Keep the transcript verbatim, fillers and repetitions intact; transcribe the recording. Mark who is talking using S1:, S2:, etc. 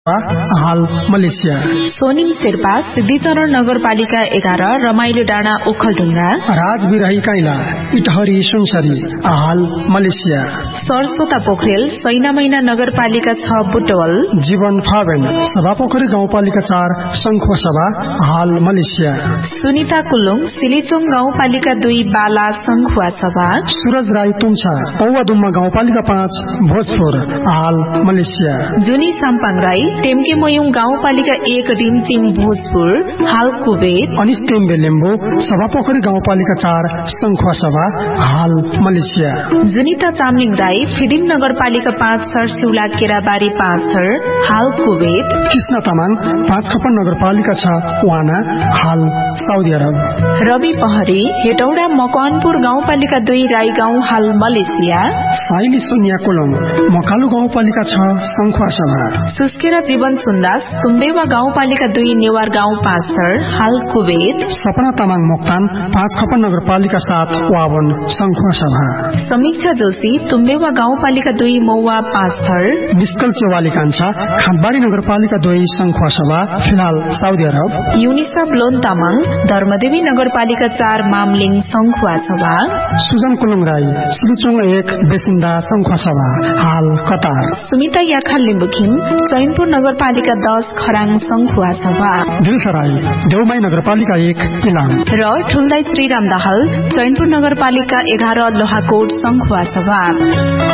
S1: हाल मलेसिया।
S2: सोनिम शेर्पा सिद्धिचरण नगरपालिका एघार रमाइलो डाँडा ओखलढुङ्गा।
S1: राजबिराही काइला इटहरी सुनसरी हाल मलेसिया।
S2: सरस्वता पोखरेल सैनामैना नगरपालिका छ बुटवल।
S1: जीवन फावेन सभापोखरी गाउँपालिका चार संखुवासभा हाल मलेसिया।
S2: सुनिता कुलुङ सिलिचोङ गाउँपालिका दुई बाला संखुवासभा।
S1: सूरज राई तुङछा पौवादुम्मा गाउँपालिका पाँच भोजपुर हाल मलेसिया।
S2: जुनी साम्पाङ राई टेम्के मोयुङ गाउँपालिका एक डिमचिम भोजपुर हाल कुवेत।
S1: अनिस टेम्बे लिम्बू सभापोखरी गाउँपालिका चार संखुवासभा हाल मलेसिया।
S2: जुनिता चामलिङ राई फिदिम नगरपालिका पाँच सरसिउला केराबारी पाँच थर हाल कुवेत।
S1: कृष्ण तामाङ पाँच खपन नगरपालिका छ वाना हाल साउदी अरब।
S2: रवि पहरी हेटौडा मकवानपुर गाउँपालिका दुई राई गाउँ हाल मलेसिया।
S1: साइली सोनिया कोलङ मकालु गाउँपालिका छ संखुवासभा।
S2: सुस्केरा जीवन सुन्दास तुम्बेवा गाउँपालिका दुई नेवार गाउँ पाँच थर हाल कुवेत।
S1: सपना तामाङ मोक्तान पाँच खपन नगरपालिका सात वावन संखुवासभा।
S2: समीक्षा जोशी तुम्बेवा गाउँपालिका दुई मौवा पाँच थर।
S1: निस्कल चेवाली कान्छा खाँटबारी नगरपालिका दुई संखुवासभा फिलहाल Saudi Arab.
S2: Yunisa blown Tamang Dharmdevi नगरपालिका चार मामलिङ संखुवासभा।
S1: सुजन कुलुङ राई सिलुचोङ एक बेसिन्दा संखुवासभा हाल कतार।
S2: सुमिता याखा लिम्बुखिम चैनपुर नगरपालिका दस खराङ संखुवासभा।
S1: दिलसराई देउमाई नगरपालिका एक इलाम।
S2: र ठुल्दाई श्रीराम दाहाल चैनपुर नगरपालिका एघार लोहाकोट संखुवासभा।